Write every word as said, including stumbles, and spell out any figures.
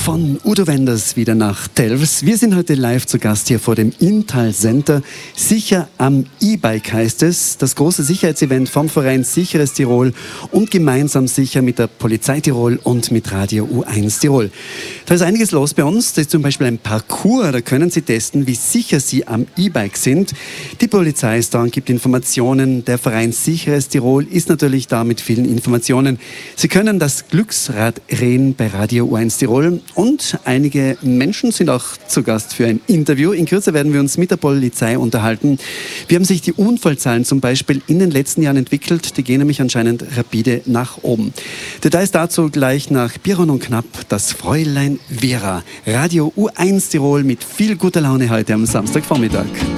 von Udo Wenders wieder nach Telfs. Wir sind heute live zu Gast hier vor dem Inntal Center. Sicher am E-Bike heißt es. Das große Sicherheitsevent vom Verein Sicheres Tirol und gemeinsam sicher mit der Polizei Tirol und mit Radio U eins Tirol. Da ist einiges los bei uns. Da ist zum Beispiel ein Parcours. Da können Sie testen, wie sicher Sie am E-Bike sind. Die Polizei ist da und gibt Informationen. Der Verein Sicheres Tirol ist natürlich da mit vielen Informationen. Sie können das Glücksrad drehen bei Radio U eins Tirol. Und einige Menschen sind auch zu Gast für ein Interview. In Kürze werden wir uns mit der Polizei unterhalten. Wie haben sich die Unfallzahlen zum Beispiel in den letzten Jahren entwickelt? Die gehen nämlich anscheinend rapide nach oben. Details dazu gleich nach Biron und Knapp, das Fräulein Vera. Radio U eins Tirol mit viel guter Laune heute am Samstagvormittag.